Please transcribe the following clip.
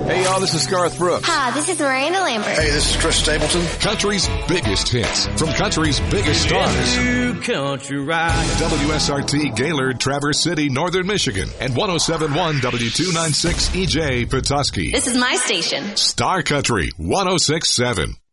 Hey, y'all, this is Garth Brooks. Hi, this is Miranda Lambert. Hey, this is Chris Stapleton. Country's biggest hits from country's biggest stars. Country ride. WSRT Gaylord, Traverse City, Northern Michigan, and 107.1 W296 EJ Petoskey. This is my station. Star Country 106.7.